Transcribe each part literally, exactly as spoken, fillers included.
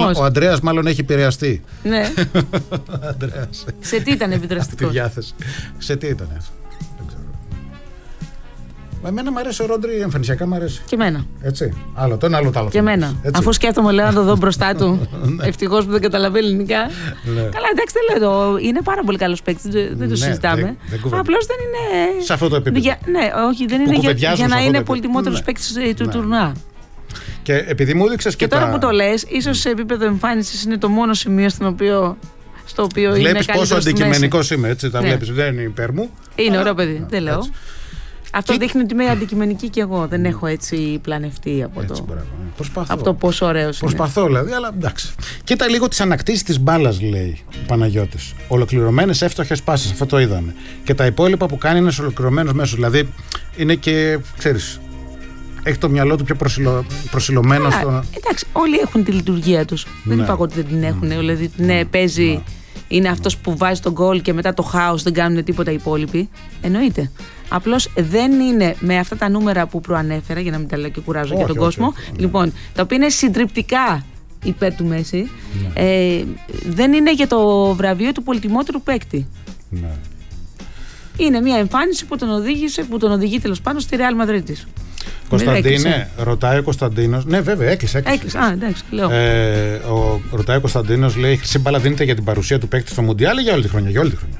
Ο Ανδρέας μάλλον έχει επηρεαστεί. Ναι. Ανδρέας. Σε τι ήταν επιδραστικό? Τη διάθεση. Σε τι ήταν αυτό? Δεν ξέρω. Μα εμένα μου αρέσει ο Ρόντρι, εμφανισιακά μου αρέσει. Και εμένα. Έτσι. Άλλο το ένα, άλλο το άλλο. Και εμένα. Αφού σκέφτομαι, λέω να το δω μπροστά του. Ευτυχώς που δεν καταλαβαίνει ελληνικά. Καλά, εντάξει, δεν λέω. Είναι πάρα πολύ καλός παίκτης. Δεν το συζητάμε. Απλώς δεν είναι. Σε αυτό το επίπεδο. Ναι, όχι, δεν είναι για να είναι πολυτιμότερος παίκτης του τουρνουά. Και επειδή μου έδειξες και, και τώρα τα... που το λες, ίσως σε επίπεδο εμφάνισης είναι το μόνο σημείο στο οποίο, στο οποίο είναι καλύτερος. Βλέπεις πόσο αντικειμενικός είμαι, έτσι, τα ναι. βλέπεις, δεν είναι υπέρ μου. Είναι ωραίο παιδί, δεν λέω. Έτσι. Αυτό και... δείχνει ότι είμαι αντικειμενική κι εγώ, δεν έχω έτσι πλανευτεί από, έτσι, το... από το πόσο ωραίος είναι. Προσπαθώ δηλαδή, αλλά εντάξει. Κοίτα λίγο τις ανακτήσεις της μπάλας, λέει ο Παναγιώτης. Ολοκληρωμένες εύστοχες πάσες, αυτό το είδαμε. Και τα υπόλοιπα που κάνει είναι ολοκληρωμένος μέσος, δηλαδή είναι και, ξέρεις, έχει το μυαλό του πιο προσιλω... προσιλωμένο. Α, στο... Εντάξει, όλοι έχουν τη λειτουργία τους. Ναι. Δεν είπα ότι δεν την έχουν. Mm. Δηλαδή, ναι, παίζει, ναι. είναι αυτός που βάζει τον γκολ και μετά το χάος δεν κάνουν τίποτα οι υπόλοιποι. Εννοείται. Απλώς δεν είναι με αυτά τα νούμερα που προανέφερα, για να μην τα λέω και κουράζω για τον όχι, κόσμο. Όχι, όχι, λοιπόν, τα οποία είναι συντριπτικά υπέρ του Μέση, ναι. ε, δεν είναι για το βραβείο του πολυτιμότερου παίκτη. Ναι. Είναι μια εμφάνιση που τον οδήγησε, που τον οδηγεί τέλος πάντων στη Ρεάλ Μαδρίτης. Κωνσταντίνε, ρωτάει ο Κωνσταντίνος. Ναι, βέβαια, έκλεισε. έκλεισε. έκλεισε. Α, εντάξει, λέω. Ε, ο, ρωτάει ο Κωνσταντίνος, λέει: η χρυσή μπάλα δίνεται για την παρουσία του παίκτη στο Μουντιάλ ή για όλη τη χρονιά? Για όλη τη χρονιά.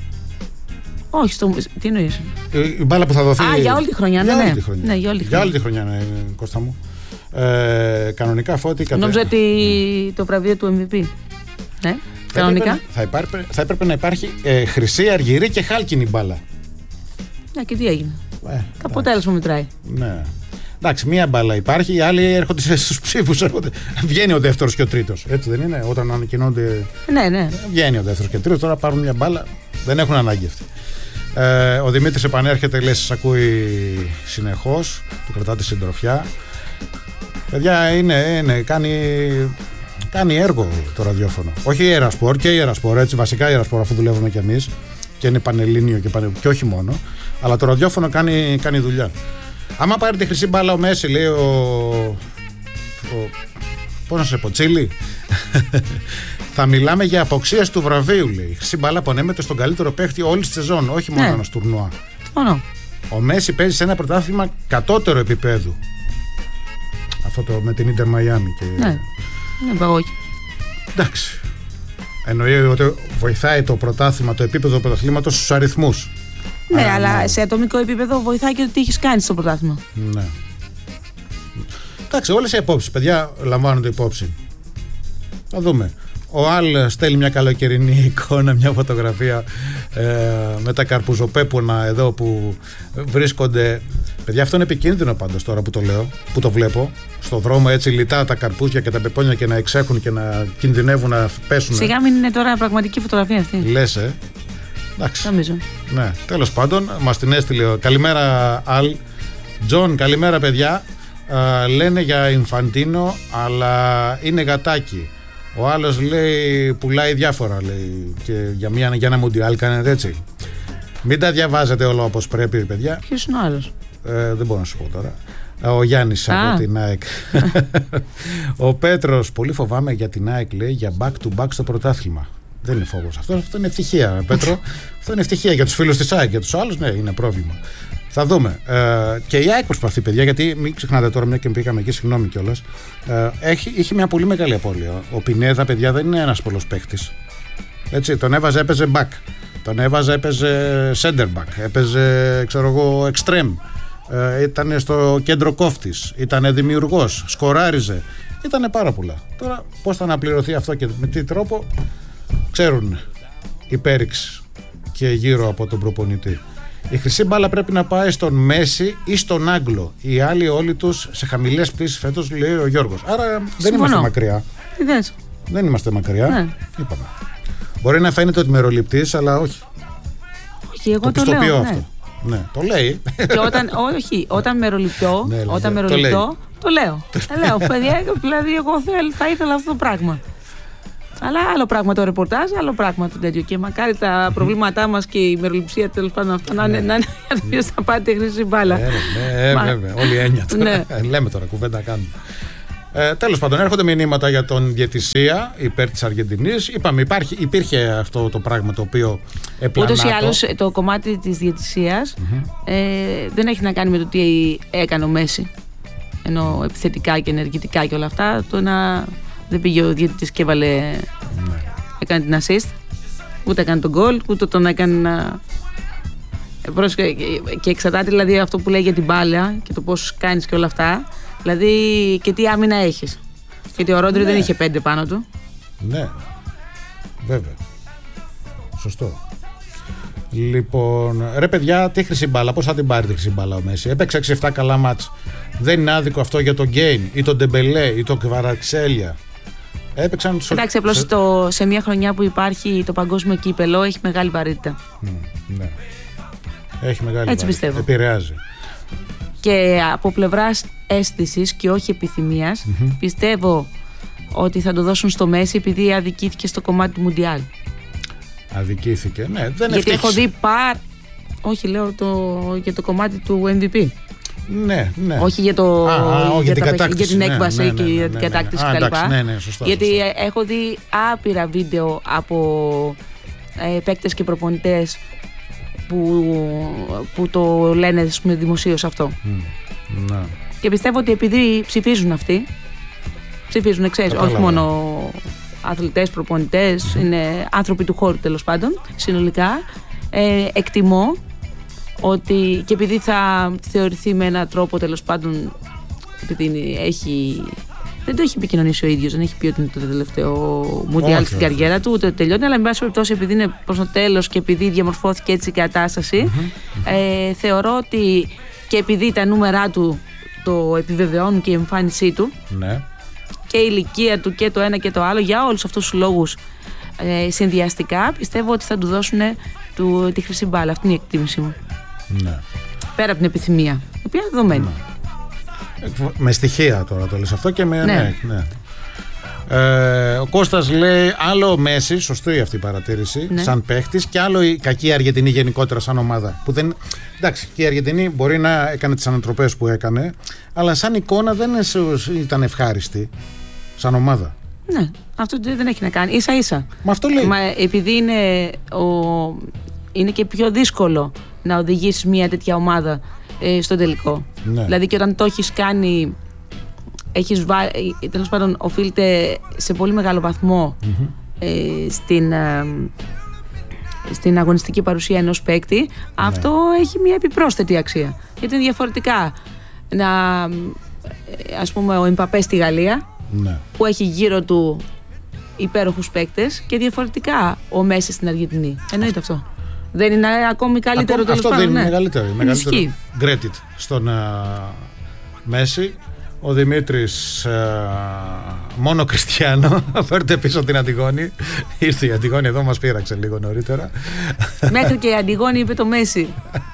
Όχι, στο... τι εννοείς? Η μπάλα που θα δοθεί. Α, για όλη τη χρονιά, ναι. Για ναι. όλη τη χρονιά, ναι, για όλη τη χρονιά. Για όλη τη χρονιά, ναι, Κώστα μου. Ε, κανονικά Φώτη. Κατε... Νόμιζα ότι ναι. το βραβείο του εμ βι πι. Ναι, θα κανονικά. Έπρεπε, θα, υπάρπε, θα έπρεπε να υπάρχει ε, χρυσή, αργυρή και χάλκινη μπάλα. Ναι, και τι έγινε? Ε, το αποτέλεσμα μετράει. Ναι. Εντάξει, μία μπάλα υπάρχει, οι άλλοι έρχονται στους ψήφους. Έρχονται. Βγαίνει ο δεύτερος και ο τρίτος. Έτσι δεν είναι? Όταν ανακοινώνται. Ναι, ναι. Βγαίνει ο δεύτερος και ο τρίτος. Τώρα πάρουν μια μπάλα. Δεν έχουν ανάγκη αυτή. Ε, ο Δημήτρης επανέρχεται, λέει, σας ακούει συνεχώς. Του κρατάτε συντροφιά. Παιδιά, είναι, είναι κάνει, κάνει έργο το ραδιόφωνο. Όχι η Ερασπορ και η Ερασπορ. Έτσι, βασικά η Ερασπορ, αφού δουλεύουμε κι εμείς. Και είναι πανελλήνιο και, πανε, και όχι μόνο. Αλλά το ραδιόφωνο κάνει, κάνει δουλειά. Άμα πάρει τη χρυσή μπάλα ο Μέση, λέει ο. ο πώς να σε πω, Τσίλι. Θα μιλάμε για αποξίαση του βραβείου, λέει. Η χρυσή μπάλα απονέμεται στον καλύτερο παίχτη όλη τη σεζόν, όχι μόνο ένα τουρνουά. Μόνο. Ο Μέση παίζει σε ένα πρωτάθλημα κατώτερο επίπεδου. Αυτό το με την Ίντερ Μαϊάμι. Και... Ναι, ναι, παγόκι. Εντάξει. Εννοεί ότι βοηθάει το πρωτάθλημα, το επίπεδο του πρωταθλήματος στους αριθμούς. Ναι, Άρα, αλλά ναι. σε ατομικό επίπεδο βοηθάει και το τι έχεις κάνει στο πρωτάθλημα. Ναι. Εντάξει, όλες οι υπόψεις, παιδιά, λαμβάνονται υπόψη. Θα δούμε. Ο Αλ στέλνει μια καλοκαιρινή εικόνα, μια φωτογραφία ε, με τα καρπουζοπέπουνα εδώ που βρίσκονται. Παιδιά, αυτό είναι επικίνδυνο πάντως τώρα που το λέω, που το βλέπω. Στο δρόμο έτσι λιτά τα καρπούζια και τα πεπόνια και να εξέχουν και να κινδυνεύουν να πέσουν. Σιγά μην είναι τώρα πραγματική φωτογραφία αυτή. Λες, ε. Εντάξει. Νομίζω. Ναι, τέλος πάντων, μας την έστειλε. Καλημέρα, Αλ. Τζον, καλημέρα, παιδιά. Ε, λένε για Ινφαντίνο, αλλά είναι γατάκι. Ο άλλος λέει, πουλάει διάφορα, λέει, και για, μια, για ένα μουντιάλ κάνετε έτσι. Μην τα διαβάζετε όλα όπως πρέπει, παιδιά. Ποιος είναι ο άλλος? Ε, δεν μπορώ να σου πω τώρα. Ο Γιάννης από την ΑΕΚ. Ο Πέτρος, πολύ φοβάμαι για την ΑΕΚ, λέει, για back to back στο πρωτάθλημα. Δεν είναι φόβος. Αυτό, αυτό είναι ευτυχία, Πέτρο. Αυτό είναι ευτυχία για τους φίλους της ΑΕΚ. Για τους άλλους, ναι, είναι πρόβλημα. Θα δούμε. Ε, και η ΑΕΚ προσπαθεί, παιδιά, γιατί μην ξεχνάτε τώρα, μια και πήγαμε εκεί, συγγνώμη κιόλας. Ε, έχει, είχε μια πολύ μεγάλη απώλεια. Ο Πινέδα, παιδιά, δεν είναι ένας πολλός παίχτης. Έτσι, τον έβαζε, έπαιζε back. Τον έβαζε, έπαιζε center back. Έπαιζε, ξέρω εγώ, extreme. Ε, ήταν στο κέντρο κόφτης. Ήταν δημιουργός. Σκοράριζε. Ήταν πάρα πολλά. Τώρα, πώς θα αναπληρωθεί αυτό και με τι τρόπο, ξέρουν οι πέριξ και γύρω από τον προπονητή. Η χρυσή μπάλα πρέπει να πάει στον Μέση ή στον Άγγλο. Οι άλλοι όλοι τους σε χαμηλές πτήσεις φέτος, λέει ο Γιώργος. Άρα δεν Συμφωνώ. είμαστε μακριά. Είδες. Δεν είμαστε μακριά. Ναι. Είπαμε. Μπορεί να φαίνεται ότι μεροληπτής, αλλά όχι. Όχι, εγώ το, το λέω. Αυτό. Ναι. Ναι, το λέει. Και όταν, όχι, όταν μεροληπτώ, ναι, όταν ναι, μεροληπτώ, το, το λέω. Το λέω, παιδιά, δηλαδή εγώ θέλ, θα ήθελα αυτό το πράγμα. Αλλά άλλο πράγμα το ρεπορτάζ, άλλο πράγμα το τέτοιο. Και μακάρι τα προβλήματά μας και η μεροληψία τέλος πάντων αυτά να είναι για το ποιος θα πάρει τη χρυσή μπάλα. Ναι, βέβαια, όλη η έννοια τώρα. Λέμε τώρα, κουβέντα κάνουμε. Ε, τέλος πάντων, έρχονται μηνύματα για τον διαιτησία υπέρ της Αργεντινής. Είπαμε, υπάρχει, υπήρχε αυτό το πράγμα το οποίο επλανάτο. Ούτως ή άλλως το κομμάτι της διαιτησίας mm-hmm. ε, δεν έχει να κάνει με το τι έκανε ο Μέση. Ενώ επιθετικά και ενεργητικά και όλα αυτά. Το να δεν πήγε ο διαιτητής και έβαλε, mm-hmm. έκανε την assist. Ούτε έκανε τον γκολ, ούτε τον έκανε να... Και εξαρτάται δηλαδή αυτό που λέει για την μπάλα και το πώς κάνεις και όλα αυτά. Δηλαδή και τι άμυνα έχεις. Γιατί ο Ρόντρι ναι. δεν είχε πέντε πάνω του. Ναι, βέβαια. Σωστό. Λοιπόν, ρε παιδιά, τι χρυσή μπάλα, πώς θα την πάρει τη χρυσή μπάλα ο Μέση? Έπαιξε έξι εφτά καλά μάτς. Δεν είναι άδικο αυτό για τον Γκέιν ή τον Ντεμπελέ ή τον Κβαρατσέλια? Έπαιξαν. Εντάξει, απλώς σε... σε μια χρονιά που υπάρχει το παγκόσμιο κύπελο έχει μεγάλη βαρύτητα. Mm, ναι. Έχει μεγάλη Έτσι βαρύτητα. Πιστεύω. Επηρεάζει. Και από πλευράς αίσθησης και όχι επιθυμίας, mm-hmm. πιστεύω ότι θα το δώσουν στο Μέση επειδή αδικήθηκε στο κομμάτι του Μουντιάλ. Αδικήθηκε, ναι, δεν Γιατί ευτύχησε. έχω δει πάρ... Όχι, λέω το... για το κομμάτι του εμ βι πι. Ναι, ναι. Όχι για, το... Α, α, όχι, για, την τα... κατάκτηση, για την ναι, έκβαση ναι, ναι, και ναι, ναι, για την ναι, κατάκτηση ναι, ναι. κτλ. Α, ναι, ναι, σωστά, Γιατί σωστά. έχω δει άπειρα βίντεο από ε, παίκτες και προπονητές που, που το λένε δημοσίως αυτό. Mm, ναι. Και πιστεύω ότι επειδή ψηφίζουν αυτοί, ψηφίζουν, ξέρεις, όχι μόνο αθλητές, προπονητές, mm-hmm. είναι άνθρωποι του χώρου τέλος πάντων, συνολικά, ε, εκτιμώ ότι και επειδή θα θεωρηθεί με έναν τρόπο τέλος πάντων, επειδή έχει, δεν το έχει επικοινωνήσει ο ίδιος, δεν έχει πει ότι είναι το τελευταίο Μουντιάλ στην καριέρα του, ούτε τελειώνει, αλλά με πάση περιπτώσει επειδή είναι προς το τέλος και επειδή διαμορφώθηκε έτσι η κατάσταση, mm-hmm. ε, θεωρώ ότι και επειδή τα νούμερά του το επιβεβαιώνουν και η εμφάνισή του, ναι. και η ηλικία του και το ένα και το άλλο, για όλους αυτούς τους λόγους ε, συνδυαστικά πιστεύω ότι θα του δώσουν του, τη χρυσή μπάλα. Αυτή είναι η εκτίμησή μου. Ναι. Πέρα από την επιθυμία, η οποία είναι δεδομένη. Ναι. Με στοιχεία τώρα το λες αυτό και με... Ναι. Ναι, ναι. Ε, ο Κώστας λέει άλλο ο Μέση, σωστή αυτή η παρατήρηση, ναι. σαν παίχτης, και άλλο η κακή Αργεντινή γενικότερα σαν ομάδα. Που δεν, εντάξει, και η Αργεντινή μπορεί να έκανε τις ανατροπές που έκανε, αλλά σαν εικόνα δεν ήταν ευχάριστη σαν ομάδα. Ναι, αυτό δεν έχει να κάνει. Ίσα ίσα. Μα αυτό λέει. Μα επειδή είναι, ο, είναι και πιο δύσκολο να οδηγήσεις μια τέτοια ομάδα ε, στο τελικό. Ναι. Δηλαδή και όταν το έχεις κάνει. Έχεις βά... τέλος πάντων οφείλεται σε πολύ μεγάλο βαθμό mm-hmm. ε, στην, ε, στην αγωνιστική παρουσία ενός παίκτη, ναι. αυτό έχει μια επιπρόσθετη αξία. Γιατί είναι διαφορετικά να, ας πούμε, ο Εμπαπέ στη Γαλλία, ναι. που έχει γύρω του υπέροχους παίκτες, και διαφορετικά ο Μέση στην Αργεντινή. Εννοείται αυτό. Δεν είναι ακόμη καλύτερο? Ακό, αυτό πάντων, δεν είναι ναι. μεγαλύτερο. μεγαλύτερο Credit στον uh, Μέση. Ο Δημήτρης uh, μόνο Κριστιανό. Φέρτε πίσω την Αντιγόνη. Ήρθε η Αντιγόνη εδώ, μας πείραξε λίγο νωρίτερα. Μέχρι και η Αντιγόνη είπε το Μέση.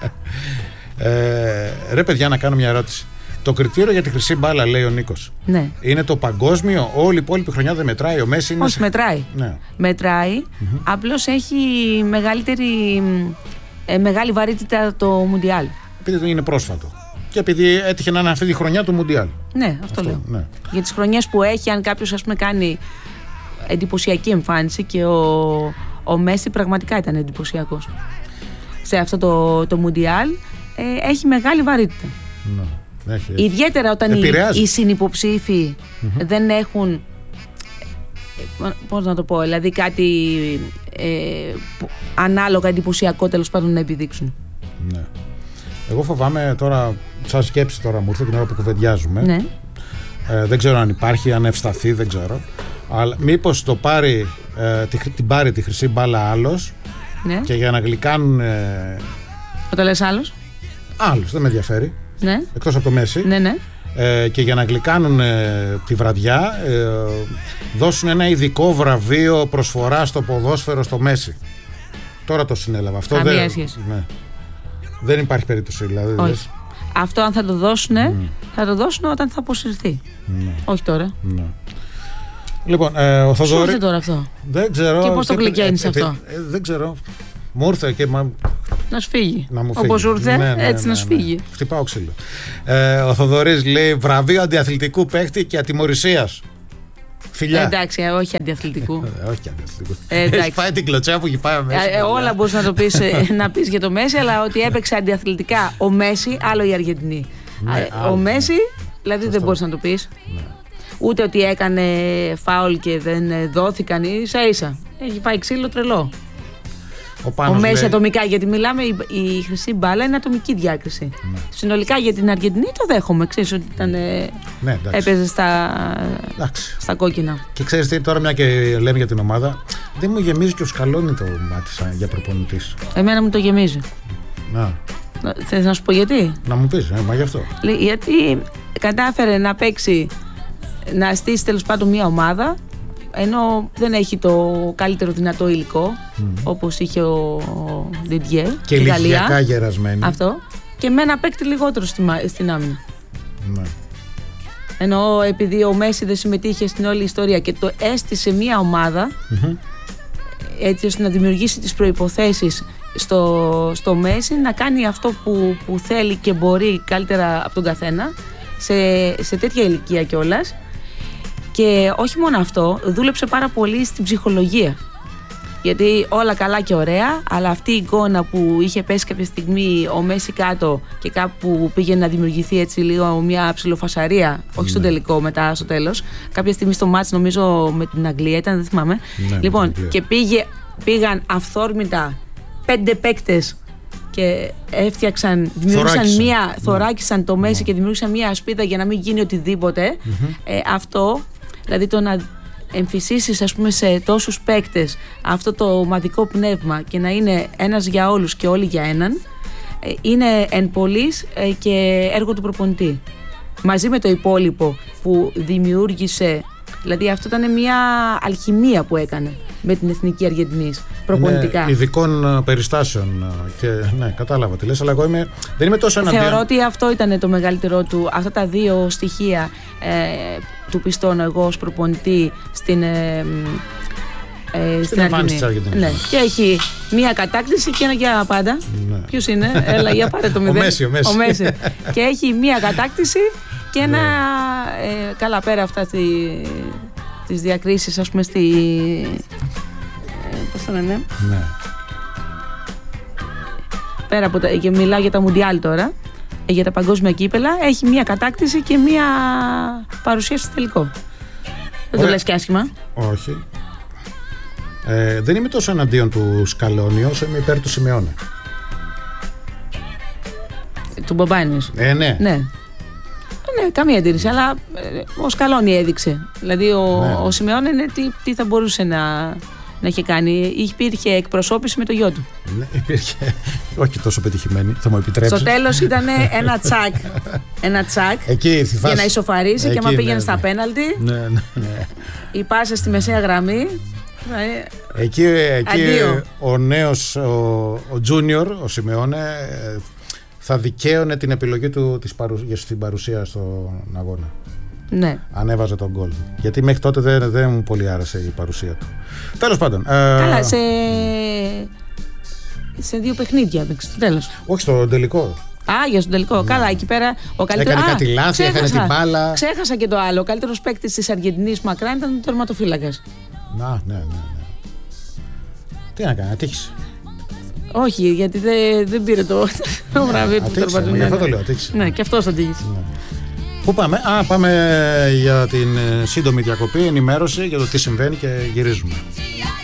ε, Ρε παιδιά, να κάνω μια ερώτηση. Το κριτήριο για τη χρυσή μπάλα, λέει ο Νίκος, ναι. είναι το παγκόσμιο? Όλη η υπόλοιπη χρονιά δεν μετράει? Ο Μέση είναι... Όχι, σε... μετράει. Ναι. Μετράει. Mm-hmm. Απλώς έχει μεγαλύτερη, ε, μεγάλη βαρύτητα το Μουντιάλ. Επειδή είναι πρόσφατο. Και επειδή έτυχε να είναι αυτή τη χρονιά του Μουντιάλ. Ναι, αυτό, αυτό λέω. Ναι. Για τις χρονιές που έχει, αν κάποιος ας πούμε κάνει εντυπωσιακή εμφάνιση, και ο, ο Μέση πραγματικά ήταν εντυπωσιακός σε αυτό το, το Μουντιάλ, ε, έχει μεγάλη βαρύτητα. Ναι. Έχει, ιδιαίτερα όταν οι, οι συνυποψήφοι mm-hmm. δεν έχουν, πώς να το πω, δηλαδή κάτι ε, ανάλογα εντυπωσιακό τέλος πάντων να επιδείξουν. Ναι. Εγώ φοβάμαι τώρα, σαν σκέψη τώρα μου ήρθε την ώρα που κουβεντιάζουμε, ναι. ε, δεν ξέρω αν υπάρχει, αν ευσταθεί, δεν ξέρω, αλλά μήπως το πάρει, ε, την πάρει τη χρυσή μπάλα άλλος, ναι. και για να γλυκάνουν ε, όταν λες άλλος άλλος, δεν με ενδιαφέρει, ναι. εκτός από το Μέση, ναι, ναι. Ε, και για να γλυκάνουν ε, τη βραδιά ε, δώσουν ένα ειδικό βραβείο προσφορά στο ποδόσφαιρο στο Μέση. Τώρα το συνέλαβα αυτό. Καμία δεν, σχέση. Ναι. Δεν υπάρχει περίπτωση δηλαδή. Όχι. Δες. Αυτό αν θα το δώσουν, mm. θα το δώσουν όταν θα αποσυρθεί. Mm. Όχι τώρα. Mm. Λοιπόν, ε, ο Θοδωρή... Σου ήρθε τώρα αυτό? Δεν ξέρω. Και πώς το γλυκαίνεις ε, αυτό? Ε, ε, δεν ξέρω. Μου ήρθε και μα... Να σου φύγει. Να όπως ήρθε, ναι, ναι, έτσι ναι, να σου ναι. φύγει. Χτυπάω ξύλο. Ε, ο Θοδωρής λέει βραβείο αντιαθλητικού παίχτη και ατιμωρησίας. Φιλιά. Ε, εντάξει, όχι αντιαθλητικού. ε, όχι αντιαθλητικού. Ε, έχει φάει την κλωτσιά που έχει πάει μέσα. Ε, όλα μπορείς να το πεις, να πεις για το Μέση, αλλά ότι έπαιξε αντιαθλητικά ο Μέση, άλλο η Αργεντινή. Ναι, ε, άλλο, ο Μέση, ναι. δηλαδή Αυτό. δεν μπορείς να το πεις. Ναι. Ούτε ότι έκανε φάουλ και δεν δόθηκαν ίσα ίσα. Έχει φάει ξύλο τρελό. Ο, Πάνος ο Μέση λέει... ατομικά, γιατί μιλάμε, η, η χρυσή μπάλα είναι ατομική διάκριση. Ναι. Συνολικά για την Αργεντινή το δέχομαι. Ξέρεις ότι ήταν, ναι, έπαιζε στα, στα κόκκινα. Και ξέρεις τι, τώρα μια και λέμε για την ομάδα, δεν μου γεμίζει και ο Σκαλόνι το μάτι σαν για προπονητής. Εμένα μου το γεμίζει. Να. Θες να σου πω γιατί? Να μου πεις, ε, μα γι' αυτό. Γιατί κατάφερε να παίξει, να στήσει τέλος πάντων μια ομάδα, ενώ δεν έχει το καλύτερο δυνατό υλικό, mm. όπως είχε ο Διντιέ και ηλικιακά γερασμένη. Αυτό. Και με ένα παίκτη λιγότερο στη, στην άμυνα. Ναι. Ενώ επειδή ο Μέση δεν συμμετείχε στην όλη ιστορία και το έστησε μια ομάδα, mm-hmm. έτσι ώστε να δημιουργήσει τις προϋποθέσεις στο, στο Μέση να κάνει αυτό που, που θέλει και μπορεί καλύτερα από τον καθένα, σε, σε τέτοια ηλικία κιόλας. Και όχι μόνο αυτό, δούλεψε πάρα πολύ στην ψυχολογία. Γιατί όλα καλά και ωραία, αλλά αυτή η εικόνα που είχε πέσει κάποια στιγμή ο Μέση κάτω και κάπου πήγε να δημιουργηθεί έτσι λίγο μια ψιλοφασαρία, όχι στον τελικό, μετά στο τέλος. Κάποια στιγμή στο μάτς, νομίζω με την Αγγλία ήταν, δεν θυμάμαι. Ναι, λοιπόν, και πήγε, πήγαν αυθόρμητα πέντε παίκτες και έφτιαξαν, δημιούργησαν θωράκισαν. μία, ναι. θωράκισαν το Μέση ναι. και δημιούργησαν μία ασπίδα για να μην γίνει οτιδήποτε. Mm-hmm. Ε, αυτό, δηλαδή το να εμφυσίσεις, ας πούμε, σε τόσους παίκτες αυτό το ομαδικό πνεύμα και να είναι ένας για όλους και όλοι για έναν, ε, είναι εν πολλοίς ε, και έργο του προπονητή. Μαζί με το υπόλοιπο που δημιούργησε, δηλαδή αυτό ήταν μια αλχημία που έκανε με την Εθνική Αργεντινής προπονητικά. Είναι ειδικών περιστάσεων και ναι, κατάλαβα τι λες, αλλά εγώ είμαι, δεν είμαι τόσο εναντίον. Θεωρώ ότι αυτό ήταν το μεγαλύτερο του, αυτά τα δύο στοιχεία ε, του πιστώνω εγώ ως προπονητή στην, ε, ε, στην Αργεντινή. Ναι. Και έχει μία κατάκτηση και ένα για πάντα. Ναι. Ποιος είναι, έλα για πάρε το μηδέν. Ο Μέση, ο Μέση. Ο Μέση. Και έχει μία κατάκτηση και ένα, ε, καλά πέρα αυτά στη, τις διακρίσεις, ας πούμε, στη... Ε, πώς το λένε. Ναι. Πέρα από τα, και μιλάω για τα Μουντιάλ τώρα, για τα παγκόσμια κύπελα, έχει μία κατάκτηση και μία παρουσίαση στο τελικό. Δεν το λες και άσχημα. Όχι. Ε, δεν είμαι τόσο εναντίον του Σκαλόνι όσο είμαι υπέρ του Σιμεώνε. Του Μπομπάνης. Ε, ναι. Ναι. Ναι, καμία αντίρρηση, αλλά ε, ο Σκαλόνι έδειξε. Δηλαδή ο, ναι. ο Σιμεώνε είναι τι, τι θα μπορούσε να, να είχε κάνει. Υπήρχε εκπροσώπηση με το γιο του. Ναι, υπήρχε. Όχι τόσο πετυχημένη, θα μου επιτρέψει. Στο τέλος ήταν ένα τσακ. Ένα τσακ εκεί, για να ισοφαρίσει εκεί, και άμα πήγαινε ναι, στα ναι. πέναλτι. Ναι, ναι, ναι. Η πάσα στη μεσαία γραμμή. Εκεί, εκεί ο νέος, ο, ο Junior, ο Σιμεώνε, θα δικαίωνε την επιλογή του της παρου, για την παρουσία στον αγώνα. Ναι. Αν έβαζε τον γκολ. Γιατί μέχρι τότε δεν, δεν μου πολύ άρεσε η παρουσία του. Τέλος πάντων. Καλά, ε... σε... σε δύο παιχνίδια έπαιξε στο τέλος. Όχι, στο τελικό. Α, για στον τελικό. Ναι. Καλά, εκεί πέρα ο καλύτερος. Έκανε κάτι λάθη, έκανε την μπάλα. Ξέχασα και το άλλο. Ο καλύτερος παίκτης της Αργεντινής μακράν ήταν ο τερματοφύλακας. Να, ναι, ναι, ναι. Τι να κάνει, ατύχησε. Όχι, γιατί δεν, δεν πήρε το, το βραβείο του τερματοφύλακα. Γι' αυτό το λέω, ατύχησε. Ναι, και αυτός ατύχησε. Ναι. Πού πάμε? Α, πάμε για την σύντομη διακοπή, ενημέρωση για το τι συμβαίνει και γυρίζουμε.